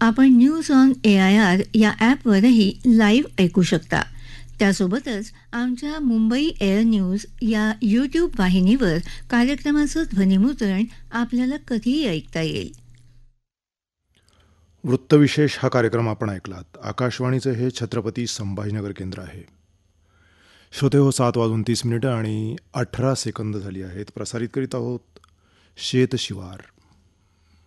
आपण news on AIR या ॲपवरही live ऐकू शकता. त्यासोबतच आमच्या मुंबई एअर न्यूज या यूट्यूब वाहिनीवर कार्यक्रमाचं ध्वनिमुद्रण आपल्याला कधीही ऐकता येईल. वृत्तविशेष हा कार्यक्रम आपण ऐकलात. आकाशवाणीचं हे छत्रपती संभाजीनगर केंद्र आहे. श्रोते हो, 7:30 आणि 18 सेकंद झाली आहेत. प्रसारित करीत आहोत शेत शिवार.